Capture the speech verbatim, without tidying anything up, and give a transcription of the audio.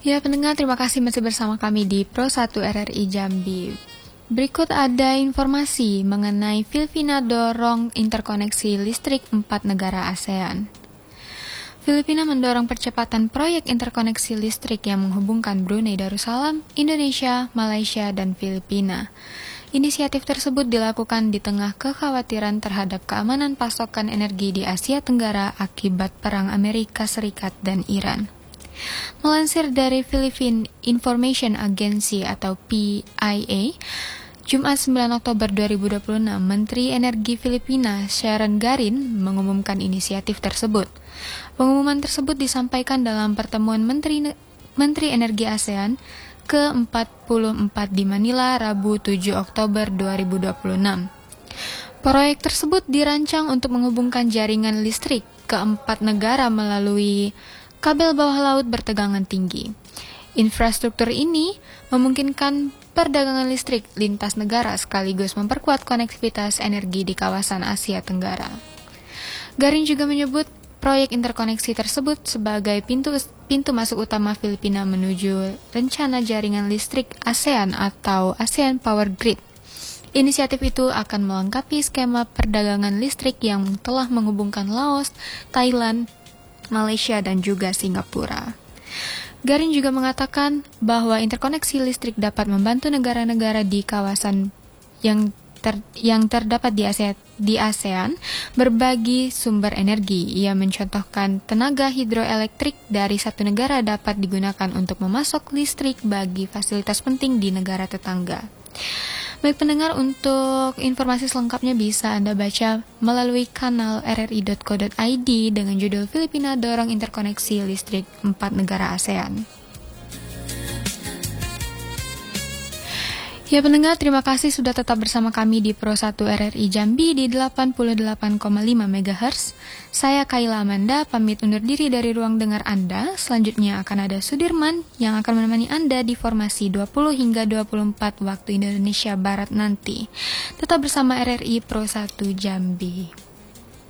Ya pendengar, terima kasih masih bersama kami di Pro satu R R I Jambi. Berikut ada informasi mengenai Filipina dorong interkoneksi listrik empat negara ASEAN. Filipina mendorong percepatan proyek interkoneksi listrik yang menghubungkan Brunei Darussalam, Indonesia, Malaysia, dan Filipina. Inisiatif tersebut dilakukan di tengah kekhawatiran terhadap keamanan pasokan energi di Asia Tenggara akibat perang Amerika Serikat dan Iran. Melansir dari Philippine Information Agency atau P I A, Jumat sembilan Oktober dua ribu dua puluh enam, Menteri Energi Filipina Sharon Garin mengumumkan inisiatif tersebut. Pengumuman tersebut disampaikan dalam pertemuan Menteri Menteri Energi ASEAN ke empat puluh empat di Manila, Rabu tujuh Oktober dua ribu dua puluh enam. Proyek tersebut dirancang untuk menghubungkan jaringan listrik keempat negara melalui kabel bawah laut bertegangan tinggi. Infrastruktur ini memungkinkan perdagangan listrik lintas negara sekaligus memperkuat konektivitas energi di kawasan Asia Tenggara. Garin juga menyebut proyek interkoneksi tersebut sebagai pintu pintu masuk utama Filipina menuju rencana jaringan listrik ASEAN atau ASEAN Power Grid. Inisiatif itu akan melengkapi skema perdagangan listrik yang telah menghubungkan Laos, Thailand, Malaysia, dan juga Singapura. Garin juga mengatakan bahwa interkoneksi listrik dapat membantu negara-negara di kawasan yang ter, yang terdapat di ASEAN, di ASEAN berbagi sumber energi. Ia mencontohkan tenaga hidroelektrik dari satu negara dapat digunakan untuk memasok listrik bagi fasilitas penting di negara tetangga. Baik pendengar, untuk informasi selengkapnya bisa Anda baca melalui kanal r r i dot co dot i d dengan judul Filipina dorong interkoneksi listrik empat negara ASEAN. Ya pendengar, terima kasih sudah tetap bersama kami di Pro satu R R I Jambi di delapan puluh delapan koma lima megahertz. Saya Kayla Amanda, pamit undur diri dari ruang dengar Anda. Selanjutnya akan ada Sudirman yang akan menemani Anda di formasi dua puluh hingga dua puluh empat waktu Indonesia Barat nanti. Tetap bersama R R I Pro satu Jambi.